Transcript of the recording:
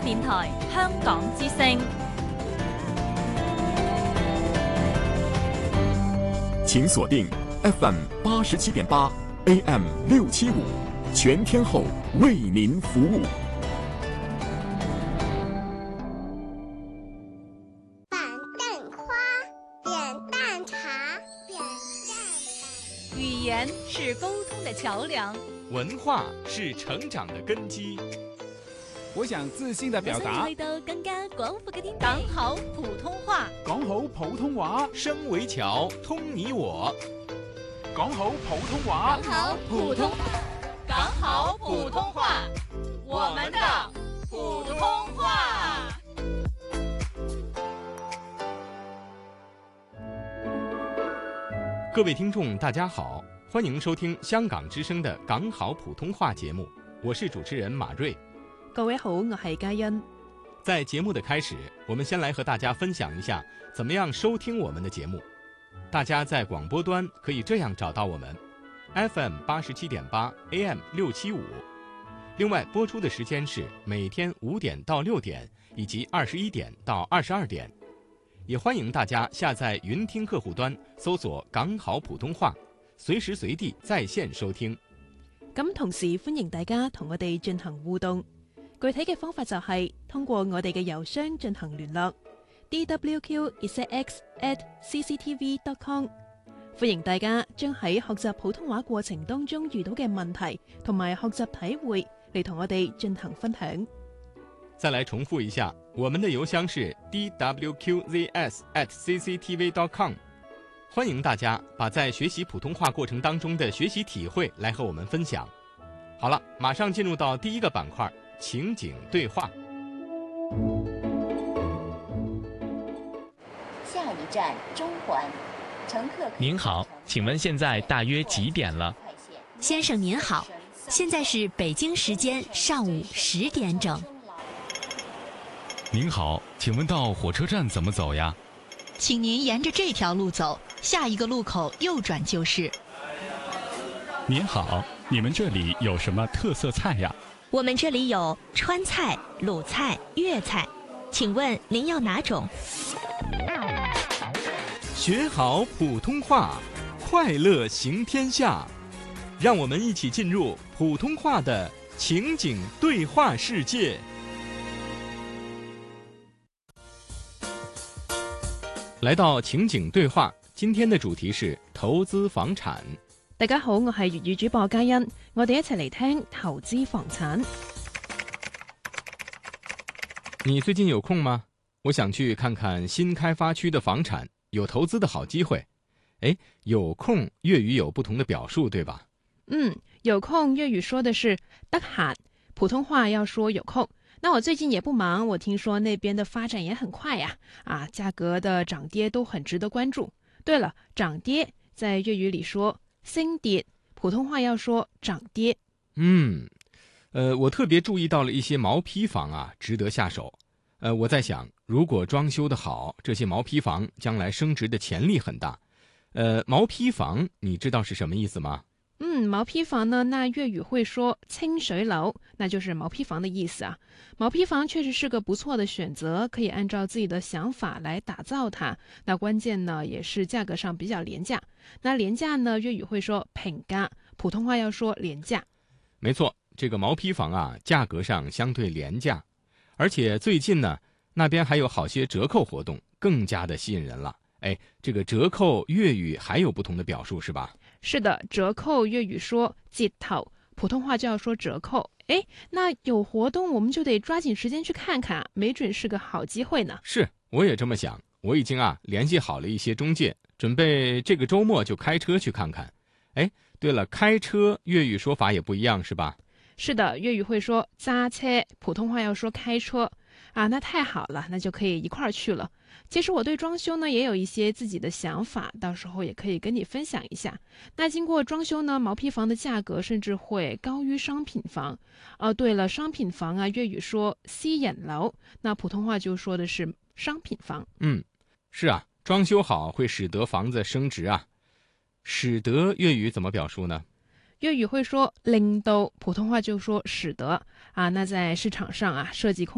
電台香港之聲。 請鎖定 FM 87.8 AM 675，全天候為您服務。 板凳花，扁担茶，扁担。 語言是溝通的橋樑， 文化是成長的根基。 我想自信地表達， 去到更加廣闊嘅天地。講好普通話， 講好普通話， 聲為橋，通你我。 講好普通話， 講好普通，講好普通話，我們的普通話。 各位聽眾大家好，歡迎收聽香港之聲的講好普通話節目，我是主持人馬瑞。 各位好，我係嘉欣。 在節目的開始，我們先來和大家分享一下怎麼樣收聽我們的節目。大家在廣播端可以這樣找到我們 FM 87.8 AM 675，另外播出的時間是每天5點到6點以及21點到22點。也歡迎大家下載雲聽客戶端搜索港好普通話，隨時隨地在線收聽。 咁同時歡迎大家同我哋進行互動，具體嘅方法就係通過我哋嘅郵箱進行聯絡 dwq.x@cctv.com。 歡迎大家將喺學習普通話過程當中遇到嘅問題同埋學習體會嚟同我哋進行分享。 再來重複一下，我們的郵箱是 dwqzs@cctv.com。 歡迎大家把在學習普通話過程當中的學習體會來和我們分享。好了，馬上進入到第一個板塊，情景對話。 下一站中環，乘客。 您好，請問現在大約幾點了？ 先生您好，現在是北京時間上午10點整。 您好，請問到火車站怎麼走呀？ 請您沿着這條路走，下一個路口右轉就是。 您好，你們這裡有什麼特色菜呀？ 我們這裡有川菜、魯菜、粵菜，請問您要哪種？ 學好普通話，快樂行天下。讓我們一起進入普通話的情景對話世界。來到情景對話，今天的主題是投資房產。 大家好，我係粵語主播嘉欣，我哋一齊嚟聽投資房產。 你最近有空嗎？我想去看看新開發區的房產，有投資的好機會。誒，有空粵語有不同的表述，對吧？ 有空粵語說的是得閒，普通話要說有空。那我最近也不忙，我聽說那邊的發展也很快呀，價格的漲跌都很值得關注。對了，漲跌在粵語裡說升跌，普通話要說漲跌。 我特別注意到了一些毛坯房啊，值得下手。我在想，如果裝修得好，這些毛坯房將來升值的潛力很大。毛坯房你知道是什麼意思嗎？ 毛坯房呢，那粵語會說清水樓，那就是毛坯房的意思啊。毛坯房確實是個不錯的選擇，可以按照自己的想法來打造它。那關鍵呢，也是價格上比較廉價。那廉價呢，粵語會說平價，普通話要說廉價。 沒錯，這個毛坯房啊，價格上相對廉價，而且最近呢，那邊還有好些折扣活動，更加的吸引人了。哎，這個折扣粵語還有不同的表述是吧？ 是的，折扣粵語說折頭，普通話就要說折扣。哎，那有活動我們就得抓緊時間去看看，沒準是個好機會呢。 是，我也這麼想。我已經聯繫好了一些中介，準備這個周末就開車去看看。哎，對了，開車粵語說法也不一樣是吧？ 是的，粵語會說揸車，普通話要說開車。那太好了，那就可以一塊兒去了。其實我對裝修呢也有一些自己的想法，到時候也可以跟你分享一下。那經過裝修呢，毛坯房的價格甚至會高於商品房。對了，商品房啊，粵語說私人樓，那普通話就說的是商品房。 是啊，裝修好會使得房子升值啊。使得粵語怎麼表述呢？ 粵語會說令到，普通話就說使得。那在市場上設計空